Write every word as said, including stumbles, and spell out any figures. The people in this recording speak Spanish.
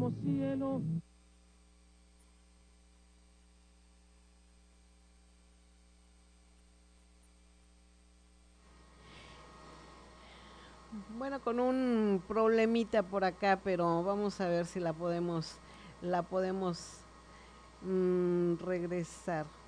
mismo cielo. Bueno, con un problemita por acá, pero vamos a ver si la podemos, la podemos mm, regresar.